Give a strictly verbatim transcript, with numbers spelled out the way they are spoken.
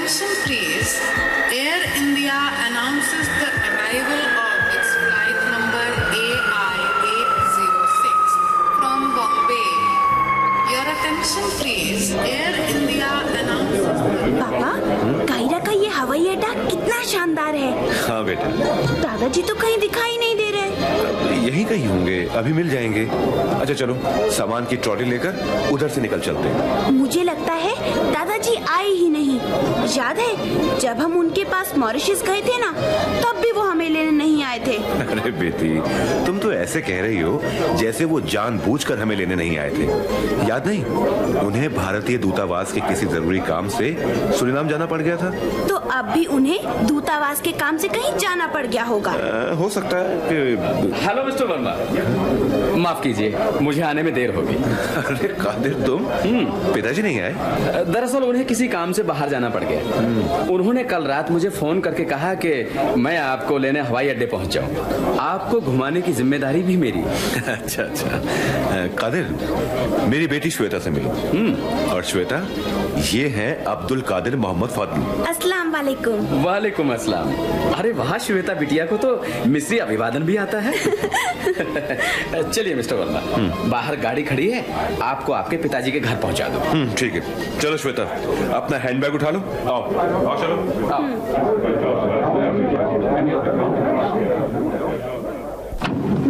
attention please. Air India announces the arrival of its flight number A I eight zero six from Bombay. Your attention please. Air India announces the... पापा, कायरा का ये हवाई अड्डा कितना शानदार है। हाँ बेटा। दादाजी तो कहीं दिखाई नहीं दे रहे। यहीं कहीं होंगे, अभी मिल जाएंगे। अच्छा चलो, सामान की ट्रॉली लेकर उधर से निकल चलते हैं। मुझे लगता है दादाजी आए ही नहीं। याद है जब हम उनके पास मॉरिशस गए थे ना, तब भी वो हमें लेने नहीं आए थे। अरे बेटी, तुम तो ऐसे कह रही हो जैसे वो जानबूझकर हमें लेने नहीं आए थे। याद नहीं, उन्हें भारतीय दूतावास के किसी जरूरी काम से सूरीनाम जाना पड़ गया था। तो अब भी उन्हें दूतावास के काम से कहीं जाना पड़ गया होगा। आ, हो सकता है कि... हेलो मिस्टर वर्मा, माफ कीजिए, मुझे आने में देर होगी। अरे कादिर, तुम? पिताजी नहीं आए? दरअसल उन्हें किसी काम से बाहर जाना पड़ गया। उन्होंने कल रात मुझे फोन करके कहा कि मैं आपको लेने हवाई अड्डे पहुंच जाऊं। आपको घुमाने की जिम्मेदारी भी मेरी। अच्छा अच्छा। कादिर, मेरी बेटी श्वेता से मिलो। और श्वेता, ये है अब्दुल कादिर मोहम्मद फातिमी। अस्सलाम वालेकुम। वालेकुम अस्सलाम। अरे वाह, श्वेता बिटिया को तो मिस्री अभिवादन भी आता है। चलिए मिस्टर वर्मा, बाहर गाड़ी खड़ी है, आपको आपके पिताजी के घर पहुंचा दो। ठीक है, चलो श्वेता, अपना हैंडबैग उठा लो। आओ आओ, चलो आओ।